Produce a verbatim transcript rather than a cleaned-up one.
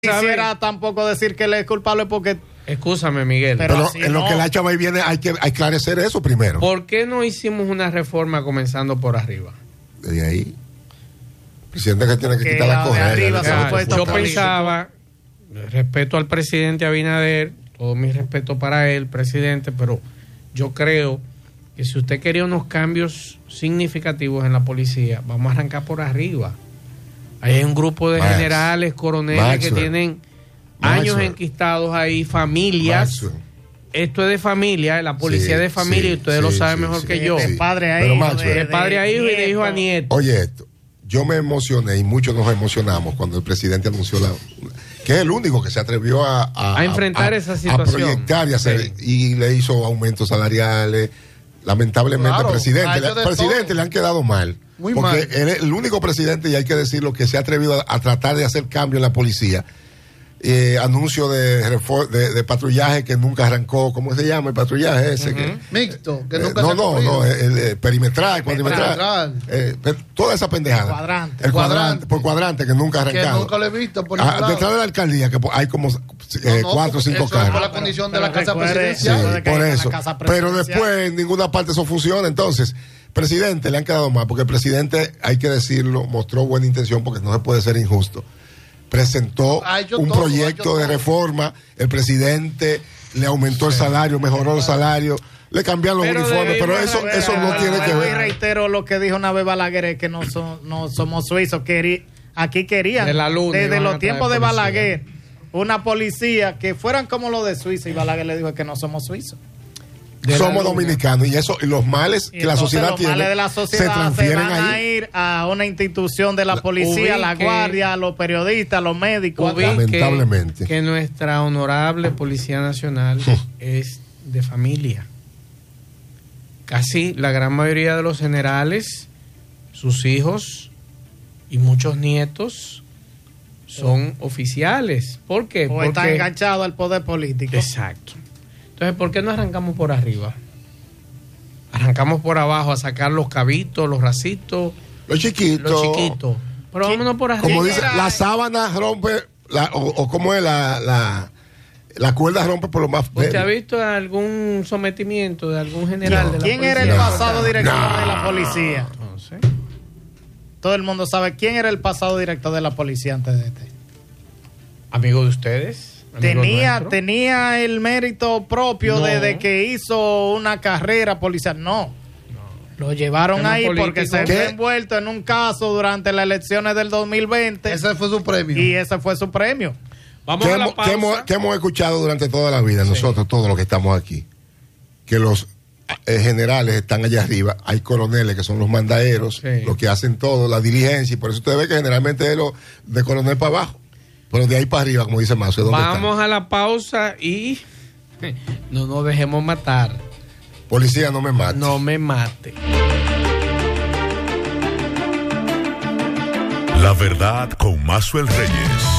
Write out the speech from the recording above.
quisiera tampoco decir que él es culpable porque... Escúchame, Miguel. Pero, pero en no. lo que la chava ahí viene hay que esclarecer eso primero. ¿Por qué no hicimos una reforma comenzando por arriba? Desde ahí. El presidente que tiene que, que quitar la correa. Yo pensaba, respeto al presidente Abinader, todo mi respeto para él, presidente, pero yo creo que si usted quería unos cambios significativos en la policía, vamos a arrancar por arriba. Ahí hay un grupo de Max, generales, coroneles Maxwell, que tienen años Maxwell, enquistados ahí, familias. Maxwell. Esto es de familia, la policía sí, es de familia, sí, y ustedes sí, lo saben sí, mejor sí, que sí, yo. De padre a hijo, de, de padre a hijo y de hijo a nieto. Oye, esto, yo me emocioné y muchos nos emocionamos cuando el presidente anunció la, que es el único que se atrevió a, a, a enfrentar a, esa situación. A proyectar y, hacer, sí. y le hizo aumentos salariales. Lamentablemente, claro, presidente, le, presidente todo. le han quedado mal. Muy porque mal. Él es el único presidente, y hay que decirlo, que se ha atrevido a, a tratar de hacer cambio en la policía. Eh, anuncio de, de, de patrullaje que nunca arrancó. ¿Cómo se llama el patrullaje ese? Uh-huh. que, Mixto, que eh, nunca no, se no, no, el, el perimetral, cuadrimetral. Eh, toda esa pendejada. El cuadrante. El cuadrante, cuadrante. Por cuadrante, que nunca ha arrancado. Que nunca lo he visto. Por ah, detrás de la alcaldía, que hay como eh, no, no, cuatro o cinco carros. Por la condición de la casa presidencial. Sí, por eso. Pero después en ninguna parte eso funciona. Entonces, presidente, le han quedado mal, porque el presidente, hay que decirlo, mostró buena intención, porque no se puede ser injusto. Presentó un todo, proyecto de reforma, el presidente le aumentó sí. el salario, mejoró el salario, le cambiaron los uniformes, pero eso pero, eso no tiene que ver. Y reitero lo que dijo una vez Balaguer, es que no, son, no somos suizos, querí, aquí querían, de la luna, desde los tiempos de Balaguer, una policía que fueran como los de Suiza, y Balaguer le dijo que no somos suizos. Somos dominicanos, y eso y los males y que la sociedad tiene de la sociedad se transfieren se van ahí. a ir a una institución de la policía, la guardia, los periodistas, los médicos. Lamentablemente. Que nuestra honorable Policía Nacional es de familia. Casi la gran mayoría de los generales, sus hijos y muchos nietos son oficiales. ¿Por qué? O Porque están enganchados al poder político. Exacto. Entonces, ¿por qué no arrancamos por arriba? Arrancamos por abajo a sacar los cabitos, los racitos. Los chiquitos. Los chiquitos. Pero vámonos por arriba. Como dice, la sábana rompe, la, o, o como es la, la, la cuerda rompe por lo más débil. ¿Usted ha visto algún sometimiento de algún general no. de la ¿Quién policía? era el no. pasado director no. de la policía? No sé. Todo el mundo sabe quién era el pasado director de la policía antes de este. ¿Amigo de ustedes? Tenía, tenía el mérito propio no. de, de que hizo una carrera policial. No. no. Lo llevaron ahí político, porque se vio envuelto en un caso durante las elecciones del dos mil veinte. Ese fue su premio. Y ese fue su premio. Vamos ¿Qué, a la hemos, pausa. ¿qué, hemos, ¿Qué hemos escuchado durante toda la vida, sí. nosotros, todos los que estamos aquí? Que los eh, generales están allá arriba. Hay coroneles que son los mandaderos, sí. los que hacen todo, la diligencia. Y por eso usted ve que generalmente es lo de coronel para abajo. Pero de ahí para arriba, como dice Mazo. Vamos están? a la pausa y no nos dejemos matar. Policía, no me mate. No me mate. La verdad con Mazuel Reyes.